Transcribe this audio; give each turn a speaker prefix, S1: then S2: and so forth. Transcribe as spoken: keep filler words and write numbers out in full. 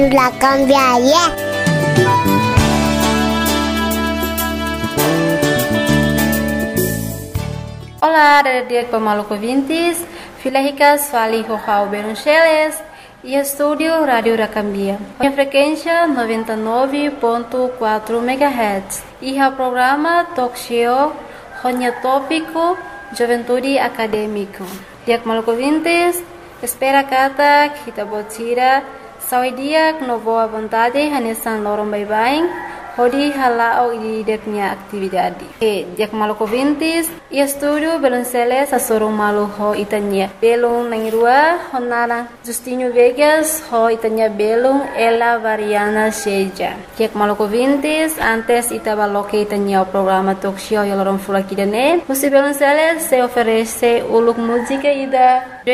S1: La cambiaria.
S2: Olá, dia Pamaluco ouvintes, Filéricas Fali Rojal Beruncheles e estúdio Rádio Racambia. A frequência noventa e nove ponto quatro megahertz e o programa Talk Show Ronya Tópico Juventude Acadêmico. Dia Maluco ouvintes, espera kata kita botira sawi dia no boa vontade hanesan lorong bye-bye. Hodi halao di deknya atividade. E dia maluco ouvintes, e estúdio Belonceles a sorong malu ho itanya. Belong nangirua honara Justinho Vegas ho itanya belong ela variana seja. Dia maluco ouvintes, antes itaba loke itanya o programa talk show yolorong fulakidane. Musi Belonceles se oferece uluk música ida